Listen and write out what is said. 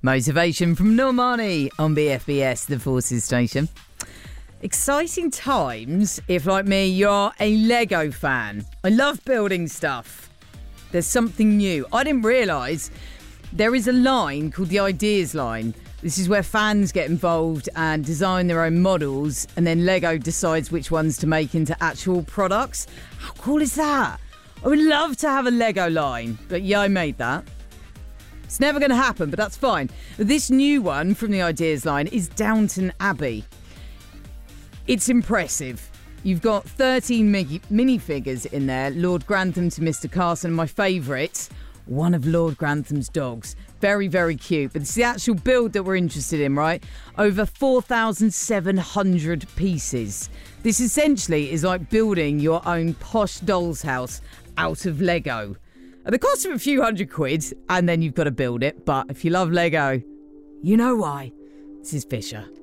Motivation from Normani on BFBS, the Forces Station. Exciting times if, like me, you're a Lego fan. I love building stuff. There's something new. I didn't realise there is a line called the Ideas line. This is where fans get involved and design their own models, and then Lego decides which ones to make into actual products. How cool is that? I would love to have a Lego line, but yeah, I made that. It's never going to happen, but that's fine. This new one from the Ideas line is Downton Abbey. It's impressive. You've got 13 minifigures in there. Lord Grantham to Mr. Carson, my favourite, one of Lord Grantham's dogs. Very, very cute. But it's the actual build that we're interested in, right? Over 4,700 pieces. This essentially is like building your own posh doll's house out of Lego. At the cost of a few £100, and then you've got to build it. But if you love Lego, you know why. This is Fisher.